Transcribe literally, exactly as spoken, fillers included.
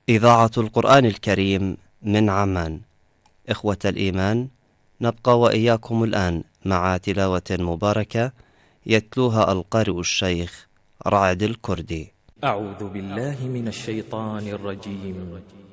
إذاعة القرآن الكريم من عمان. إخوة الإيمان، نبقى وإياكم الآن مع تلاوة مباركة يتلوها القارئ الشيخ رعد الكردي. أعوذ بالله من الشيطان الرجيم.